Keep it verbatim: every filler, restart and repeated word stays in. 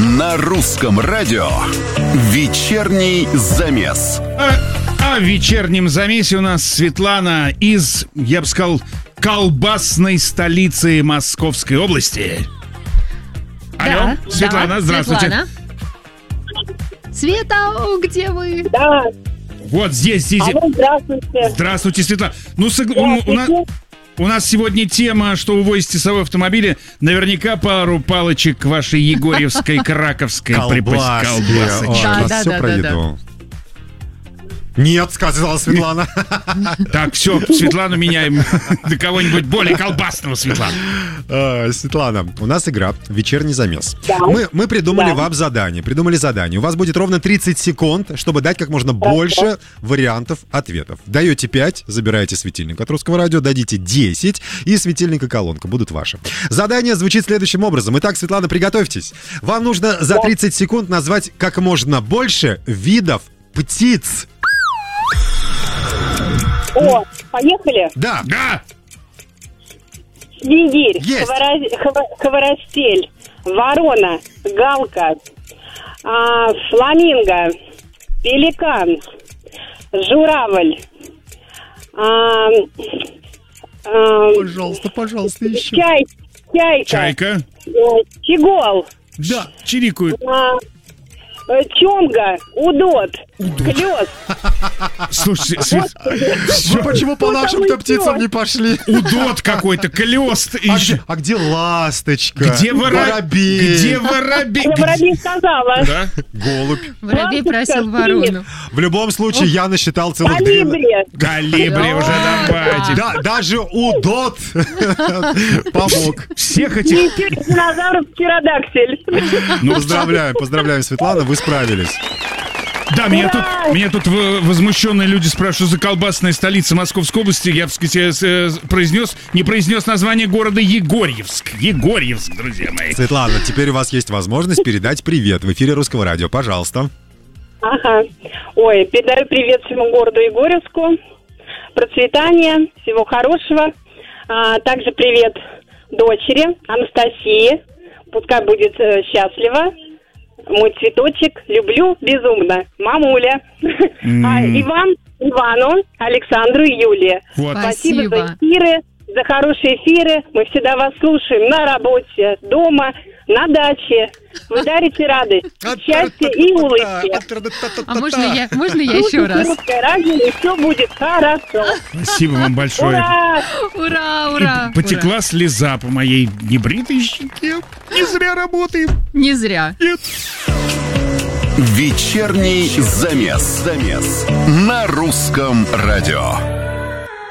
На русском радио «Вечерний замес». А, а в вечернем замесе у нас Светлана из, я бы сказал, колбасной столицы Московской области. Да, Алло, Светлана, да, здравствуйте. Светлана. Света, где вы? Да. Вот здесь, здесь. Алло, здравствуйте. Здравствуйте, Светлана. Ну, сог... у, у, нас, у нас сегодня тема, что вы возите с собой в автомобиле. Наверняка пару палочек к вашей егорьевской, краковской припасть колбасочки. Да, у нас да, все да, про да, еду. Нет, сказала Светлана. Так, все, Светлану меняем на кого-нибудь более колбасного, Светлана. А, Светлана, у нас игра «Вечерний замес». Да. Мы, мы придумали Да. вам задание. Придумали задание. У вас будет ровно тридцать секунд, чтобы дать как можно больше вариантов ответов. Даете пять, забираете светильник от Русского радио, дадите десять, и светильник и колонка будут ваши. Задание звучит следующим образом. Итак, Светлана, приготовьтесь. Вам нужно за тридцать секунд назвать как можно больше видов птиц. О, поехали. Да. Да! Снегирь, Есть. хвора- хво- хворостель, ворона, галка, а, фламинго, пеликан, журавль, а, а, Пожалуйста, пожалуйста, еще. чай, чайка, Чайка. э, чегол, Да, чирикают. а, э, чонга, удот, клёс. Слушайте, Свет- Вы почему по нашим-то птицам не пошли? удот какой-то, колест. А где, а где ласточка? Где вора- воробей? Где воробей? Я воробей сказала. Да? Голубь? Воробей Ласточка, просил птиц. ворону. В любом случае, я насчитал целых две... Калибри. Калибри уже давайте. Да, даже удот помог. Всех этих... Еще динозавр птеродактиль. Ну, Поздравляем, поздравляем, Светлана, вы справились. Да, меня тут, меня тут в- возмущенные люди спрашивают, за колбасная столица Московской области. Я, так сказать, э, произнес, не произнес название города Егорьевск. Егорьевск, друзья мои. Светлана, теперь у вас есть возможность передать привет в эфире Русского радио. Пожалуйста. Ага. Ой, передаю привет всему городу Егорьевску. Процветания, всего хорошего. А, также привет дочери Анастасии. Пускай будет э, счастлива. Мой цветочек. Люблю безумно. Мамуля. А, и вам, Ивану, Александру и Юлии. Вот. Спасибо Спасибо. за эфиры, за хорошие эфиры. Мы всегда вас слушаем на работе, дома, на даче. Вы дарите радость, счастье и улыбки. А можно я, можно я еще раз? Русское радио, и все будет хорошо. Спасибо вам большое. Ура! Ура, И ура! потекла слеза по моей небритой щеке. Не зря работаем. Ура. Не зря. Нет. «Вечерний замес». Замес. На русском радио.